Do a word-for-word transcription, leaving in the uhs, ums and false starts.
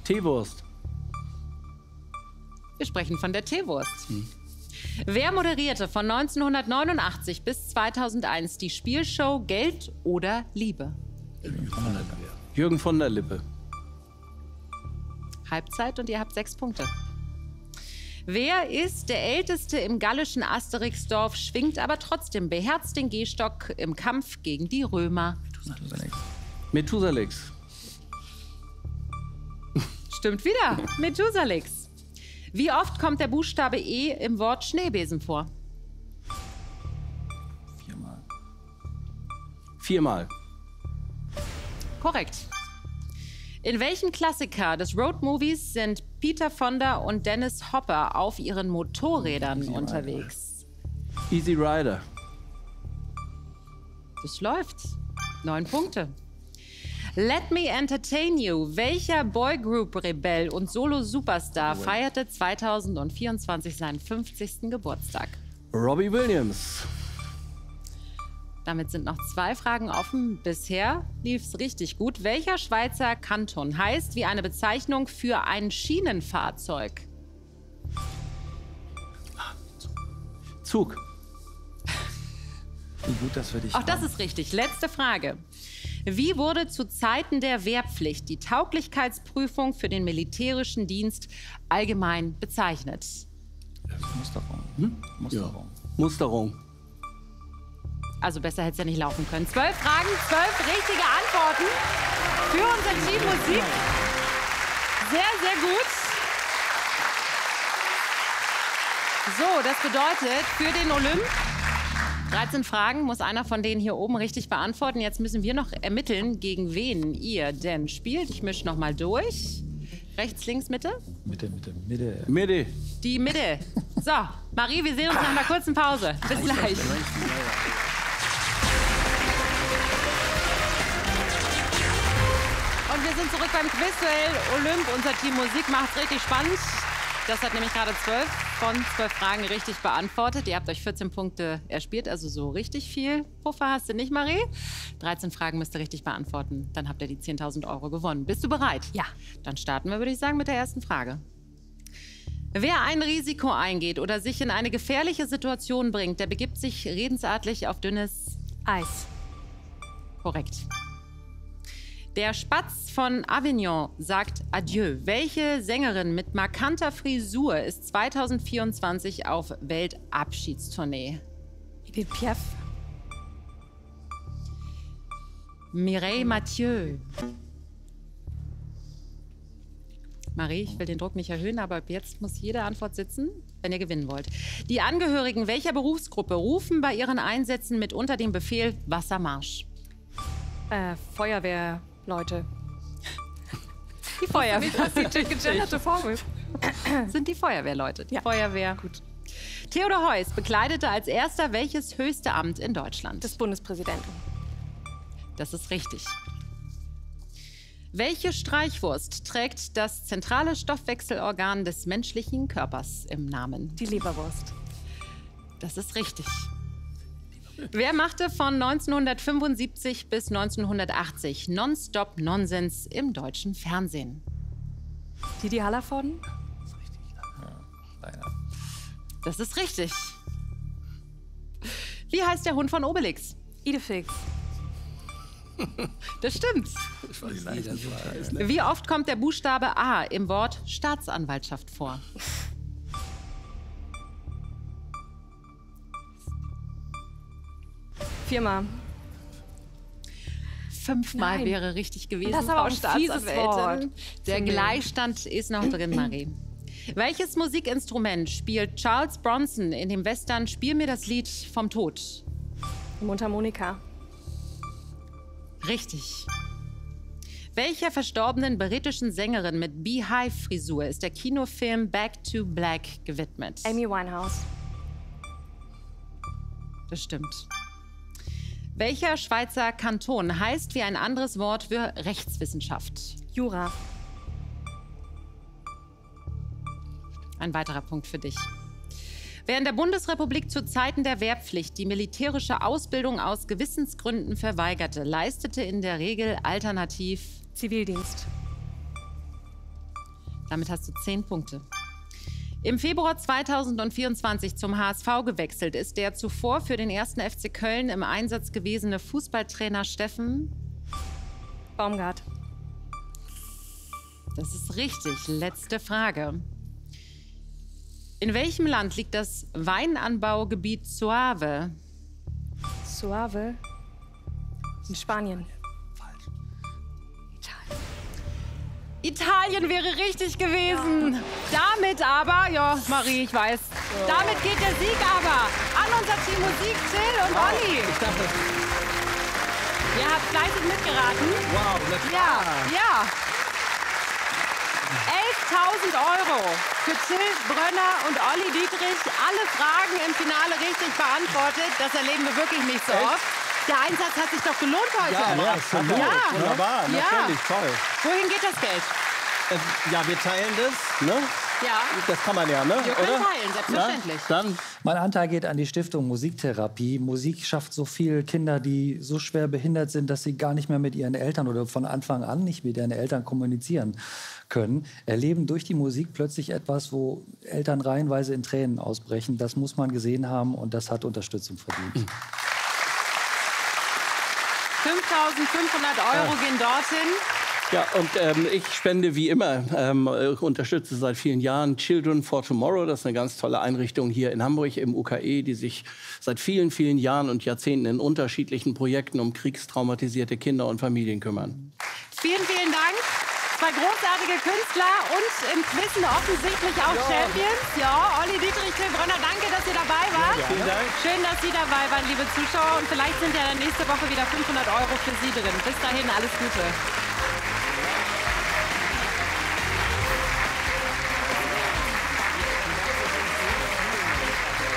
Teewurst. Wir sprechen von der Teewurst. Hm. Wer moderierte von neunzehnhundertneunundachtzig bis zweitausendeins die Spielshow Geld oder Liebe? Jürgen von der Lippe. Halbzeit und ihr habt sechs Punkte. Wer ist der Älteste im gallischen Asterixdorf, schwingt aber trotzdem beherzt den Gehstock im Kampf gegen die Römer? Methusalix. Methusalix. Stimmt wieder. Methusalix. Wie oft kommt der Buchstabe E im Wort Schneebesen vor? Viermal. Viermal. Korrekt. In welchem Klassiker des Roadmovies sind Peter Fonda und Dennis Hopper auf ihren Motorrädern Easy unterwegs? Easy Rider. Das läuft. Neun Punkte. Let Me Entertain You. Welcher Boygroup-Rebell und Solo-Superstar feierte zweitausendvierundzwanzig seinen fünfzigsten Geburtstag? Robbie Williams. Damit sind noch zwei Fragen offen. Bisher lief es richtig gut. Welcher Schweizer Kanton heißt wie eine Bezeichnung für ein Schienenfahrzeug? Zug. Wie gut, dass wir dich Auch das haben. ist richtig. Letzte Frage. Wie wurde zu Zeiten der Wehrpflicht die Tauglichkeitsprüfung für den militärischen Dienst allgemein bezeichnet? Musterung. Hm? Musterung. Ja. Musterung. Also besser hätte es ja nicht laufen können. Zwölf Fragen, zwölf richtige Antworten für unser Team Musik. Sehr, sehr gut. So, das bedeutet für den Olymp dreizehn Fragen muss einer von denen hier oben richtig beantworten. Jetzt müssen wir noch ermitteln, gegen wen ihr denn spielt. Ich mische noch mal durch. Rechts, links, Mitte? Mitte, Mitte, Mitte. Mitte. Die Mitte. So, Marie, wir sehen uns nach einer kurzen Pause. Bis gleich. Und wir sind zurück beim Quizduell Olymp. Unser Team Musik macht es richtig spannend. Das hat nämlich gerade zwölf von zwölf Fragen richtig beantwortet. Ihr habt euch vierzehn Punkte erspielt, also so richtig viel Puffer hast du nicht, Marie. dreizehn Fragen müsst ihr richtig beantworten. Dann habt ihr die zehntausend Euro gewonnen. Bist du bereit? Ja. Dann starten wir, würde ich sagen, mit der ersten Frage. Wer ein Risiko eingeht oder sich in eine gefährliche Situation bringt, der begibt sich redensartlich auf dünnes Eis. Korrekt. Der Spatz von Avignon sagt Adieu. Welche Sängerin mit markanter Frisur ist zweitausendvierundzwanzig auf Weltabschiedstournee? Edith Piaf. Mireille Mathieu. Marie, ich will den Druck nicht erhöhen, aber ab jetzt muss jede Antwort sitzen, wenn ihr gewinnen wollt. Die Angehörigen welcher Berufsgruppe rufen bei ihren Einsätzen mitunter den Befehl Wassermarsch? Äh, Feuerwehrleute. Die Feuerwehr. Das ist die gegenderte Formel. Sind die Feuerwehrleute. Die Ja. Feuerwehr. Gut. Theodor Heuss bekleidete als erster welches höchste Amt in Deutschland? Des Bundespräsidenten. Das ist richtig. Welche Streichwurst trägt das zentrale Stoffwechselorgan des menschlichen Körpers im Namen? Die Leberwurst. Das ist richtig. Wer machte von neunzehnhundertfünfundsiebzig bis neunzehnhundertachtzig Nonstop Nonsens im deutschen Fernsehen? Didi Hallervorden. Das ist richtig. Ja, leider. Das ist richtig. Wie heißt der Hund von Obelix? Idefix. Das stimmt. Ich weiß nicht, das war, Wie oft kommt der Buchstabe A im Wort Staatsanwaltschaft vor? Viermal. Fünfmal Nein. wäre richtig gewesen, Das ist aber Frau auch ein fieses Staatsanwältin. Wort. Der Finde ich. Gleichstand ist noch drin, Marie. Welches Musikinstrument spielt Charles Bronson in dem Western Spiel mir das Lied vom Tod? Die Mundharmonika. Richtig. Welcher verstorbenen britischen Sängerin mit Beehive-Frisur ist der Kinofilm Back to Black gewidmet? Amy Winehouse. Das stimmt. Welcher Schweizer Kanton heißt wie ein anderes Wort für Rechtswissenschaft? Jura. Ein weiterer Punkt für dich. Wer in der Bundesrepublik zu Zeiten der Wehrpflicht die militärische Ausbildung aus Gewissensgründen verweigerte, leistete in der Regel alternativ Zivildienst. Damit hast du zehn Punkte. Im Februar zweitausendvierundzwanzig zum H S V gewechselt ist der zuvor für den ersten F C Köln im Einsatz gewesene Fußballtrainer Steffen Baumgart. Das ist richtig. Letzte Frage. In welchem Land liegt das Weinanbaugebiet Soave? Suave. In Spanien. Italien wäre richtig gewesen. Damit aber, ja, Marie, ich weiß. Damit geht der Sieg aber an unser Team Musik, Till und Olli. Ich dachte, Ihr habt fleißig mitgeraten. wow, na Ja, klar. ja. elftausend Euro für Till Brönner und Olli Dietrich. Alle Fragen im Finale richtig beantwortet. Das erleben wir wirklich nicht so oft. Der Einsatz hat sich doch gelohnt heute. Ja, aber absolut. Ja. Wunderbar, Ja. natürlich, toll. Wohin geht das Geld? Äh, Ja, wir teilen das, ne? Ja. Das kann man ja, ne? Wir können Oder? teilen, selbstverständlich. Na, dann Mein Anteil geht an die Stiftung Musiktherapie. Musik schafft so viele Kinder, die so schwer behindert sind, dass sie gar nicht mehr mit ihren Eltern oder von Anfang an nicht mit ihren Eltern kommunizieren können, erleben durch die Musik plötzlich etwas, wo Eltern reihenweise in Tränen ausbrechen. Das muss man gesehen haben und das hat Unterstützung verdient. fünftausendfünfhundert Euro gehen dorthin. Ja, und ähm, ich spende wie immer, ähm, äh, unterstütze seit vielen Jahren Children for Tomorrow. Das ist eine ganz tolle Einrichtung hier in Hamburg im U K E, die sich seit vielen, vielen Jahren und Jahrzehnten in unterschiedlichen Projekten um kriegstraumatisierte Kinder und Familien kümmern. Vielen, vielen Dank. Zwei großartige Künstler und im Quizzen offensichtlich auch Champions. Ja, Olli Dietrich, Till Brönner, danke, dass ihr dabei wart. Ja, vielen Dank. Schön, dass Sie dabei waren, liebe Zuschauer. Und vielleicht sind ja dann nächste Woche wieder fünfhundert Euro für Sie drin. Bis dahin, alles Gute.